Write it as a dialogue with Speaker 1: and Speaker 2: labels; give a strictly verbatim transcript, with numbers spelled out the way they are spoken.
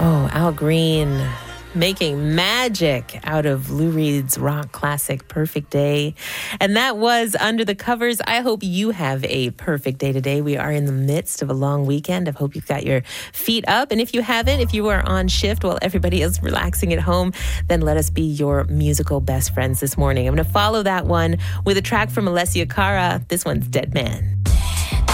Speaker 1: Oh, Al Green making magic out of Lou Reed's rock classic Perfect Day. And that was Under the Covers. I hope you have a perfect day today. We are in the midst of a long weekend. I hope you've got your feet up. And if you haven't, if you are on shift while everybody is relaxing at home, then let us be your musical best friends this morning. I'm going to follow that one with a track from Alessia Cara. This one's Dead Man.